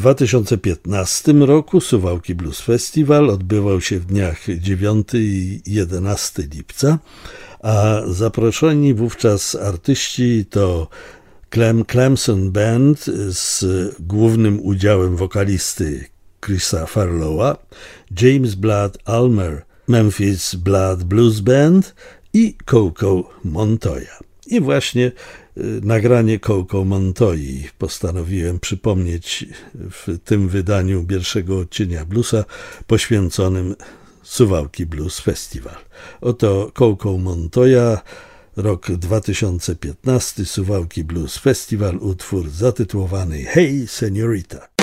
2015 roku Suwałki Blues Festival odbywał się w dniach 9 i 11 lipca, a zaproszeni wówczas artyści to Clem Clemson Band z głównym udziałem wokalisty Chrisa Farlowa, James Blood Ulmer Memphis Blood Blues Band i Coco Montoya. I właśnie nagranie Coco Montoi postanowiłem przypomnieć w tym wydaniu pierwszego odcienia bluesa poświęconym Suwałki Blues Festival. Oto Coco Montoya, rok 2015, Suwałki Blues Festival, utwór zatytułowany Hey Señorita.